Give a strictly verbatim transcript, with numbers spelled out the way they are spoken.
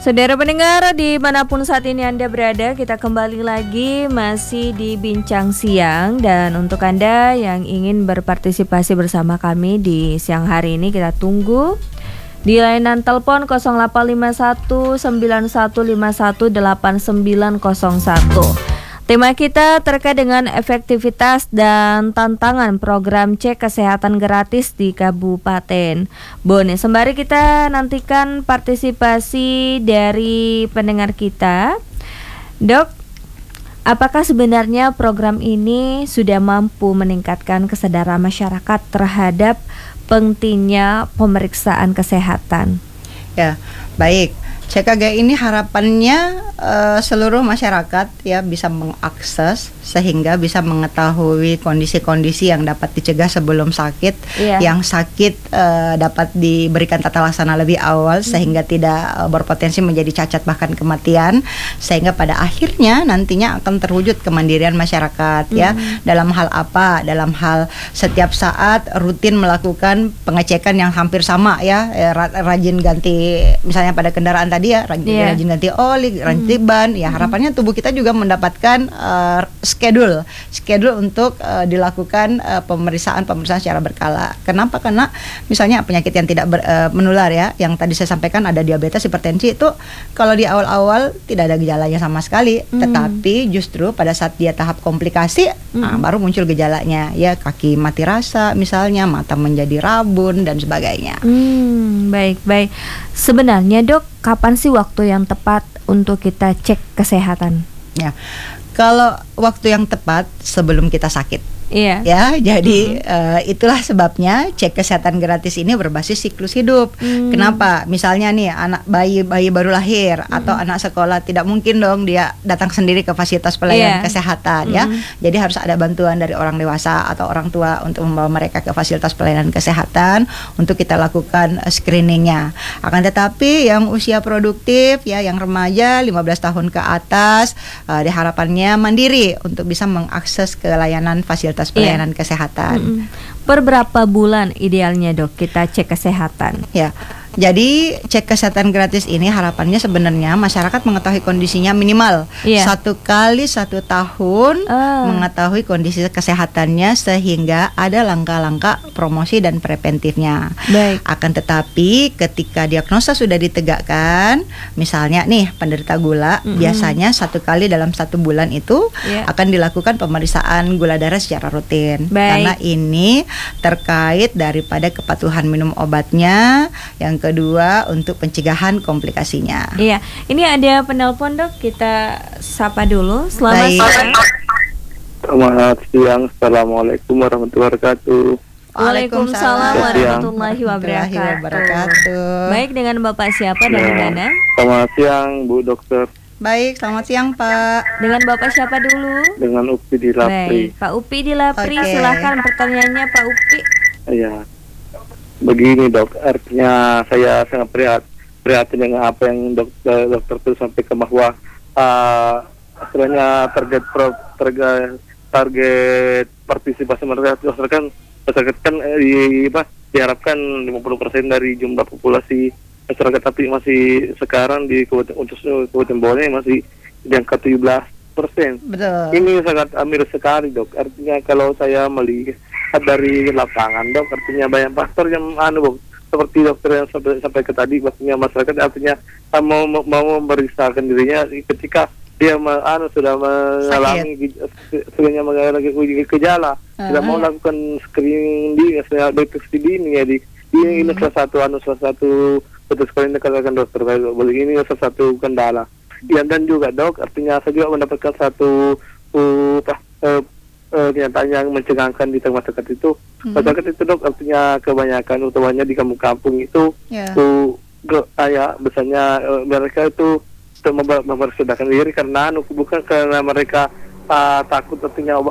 Saudara pendengar dimanapun saat ini Anda berada, kita kembali lagi masih di Bincang Siang. Dan untuk Anda yang ingin berpartisipasi bersama kami di siang hari ini, kita tunggu di layanan telepon nol delapan lima satu sembilan satu lima satu delapan sembilan nol satu. Tema kita terkait dengan efektivitas dan tantangan program cek kesehatan gratis di Kabupaten Bone. Sembari kita nantikan partisipasi dari pendengar kita, Dok, apakah sebenarnya program ini sudah mampu meningkatkan kesadaran masyarakat terhadap pentingnya pemeriksaan kesehatan? Ya, baik. C K G ini harapannya uh, seluruh masyarakat ya bisa mengakses sehingga bisa mengetahui kondisi-kondisi yang dapat dicegah sebelum sakit, yeah. yang sakit uh, dapat diberikan tata laksana lebih awal hmm. sehingga tidak uh, berpotensi menjadi cacat bahkan kematian, sehingga pada akhirnya nantinya akan terwujud kemandirian masyarakat hmm. ya dalam hal apa? Dalam hal setiap saat rutin melakukan pengecekan yang hampir sama ya, ya rajin ganti misalnya pada kendaraan tadi ya, rajin, yeah. rajin ganti oli, ganti hmm. ban ya, harapannya tubuh kita juga mendapatkan uh, schedule schedule untuk uh, dilakukan uh, pemeriksaan pemeriksaan secara berkala. Kenapa? Karena misalnya penyakit yang tidak ber, uh, menular ya, yang tadi saya sampaikan ada diabetes, hipertensi, itu kalau di awal-awal tidak ada gejalanya sama sekali, hmm. tetapi justru pada saat dia tahap komplikasi hmm. nah, baru muncul gejalanya ya, kaki mati rasa misalnya, mata menjadi rabun dan sebagainya. Hmm, baik baik. Sebenarnya Dok, kapan sih waktu yang tepat untuk kita cek kesehatan? Ya. Kalau waktu yang tepat sebelum kita sakit. Iya. Ya, jadi mm-hmm. uh, itulah sebabnya cek kesehatan gratis ini berbasis siklus hidup. Mm. Kenapa? Misalnya nih anak bayi bayi baru lahir mm-hmm. atau anak sekolah, tidak mungkin dong dia datang sendiri ke fasilitas pelayanan yeah. kesehatan mm-hmm. ya. Jadi harus ada bantuan dari orang dewasa atau orang tua untuk membawa mereka ke fasilitas pelayanan kesehatan untuk kita lakukan uh, screeningnya. Akan tetapi yang usia produktif ya, yang remaja lima belas tahun ke atas, uh, diharapannya mandiri untuk bisa mengakses ke layanan fasilitas pelayanan yeah. kesehatan. Mm-mm. Per berapa bulan idealnya Dok kita cek kesehatan? Ya. Jadi cek kesehatan gratis ini harapannya sebenarnya masyarakat mengetahui kondisinya minimal yeah. satu kali satu tahun uh. mengetahui kondisi kesehatannya sehingga ada langkah-langkah promosi dan preventifnya. Baik. Akan tetapi ketika diagnosa sudah ditegakkan, misalnya nih penderita gula, mm-hmm. biasanya satu kali dalam satu bulan itu yeah. akan dilakukan pemeriksaan gula darah secara rutin. Baik. Karena ini terkait daripada kepatuhan minum obatnya. Yang kedua untuk pencegahan komplikasinya. Iya, ini ada penelpon Dok, kita sapa dulu. Selamat siang. Selamat siang, assalamualaikum warahmatullahi wabarakatuh. Waalaikumsalam warahmatullahi wabarakatuh. Baik, dengan Bapak siapa dan di mana? Selamat siang Bu Dokter. Baik, selamat siang Pak. Dengan Bapak siapa dulu? Dengan Upi di Lapri. Baik, Pak Upi di Lapri, okay. silakan pertanyaannya Pak Upi. Iya. Begini Dok, artinya saya sangat prihat, prihatin dengan apa yang dokter dokter itu sampaikan bahwa uh, sebenarnya target pro, target target partisipasi masyarakat kan masyarakat kan eh, di, apa, diharapkan lima puluh persen dari jumlah populasi masyarakat, tapi masih sekarang di Kabupaten Bone masih di angka tujuh belas persen. Betul. Ini sangat amir sekali Dok. Artinya kalau saya melihat dari lapangan Dok, artinya banyak faktor yang anu Dok, seperti dokter yang sampai, sampai ke tadi, maksudnya masyarakat artinya mau mau memeriksakan dirinya ketika dia anu sudah mengalami sebenarnya mengalami gejala, uh-huh. tidak mau lakukan screening di deteksi dini ya di ini, ini salah satu anu salah satu betul sekali dikatakan dokter boleh ini salah satu kendala. Ya, dan juga Dok, artinya saya juga mendapatkan satu uh, uh, Uh, kenyataan yang mencengangkan di tengah masyarakat itu, hmm. masyarakat itu Dok, artinya kebanyakan utamanya di kampung-kampung itu yeah. tuh kayak biasanya uh, mereka itu mempersedahkan diri karena anu, bukan karena mereka uh, takut artinya